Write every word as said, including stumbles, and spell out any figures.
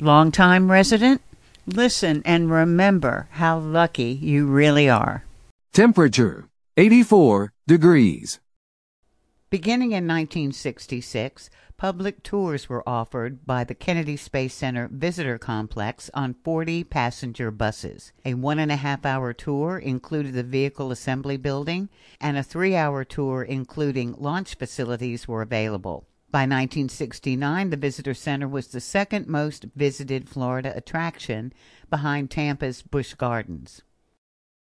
Longtime resident? Listen and remember how lucky you really are. Temperature, eighty-four degrees. Beginning in nineteen sixty-six, public tours were offered by the Kennedy Space Center Visitor Complex on forty passenger buses. A one and a half hour tour included the Vehicle Assembly Building, and a three hour tour including launch facilities were available. By nineteen sixty-nine, the Visitor Center was the second most visited Florida attraction behind Tampa's Busch Gardens.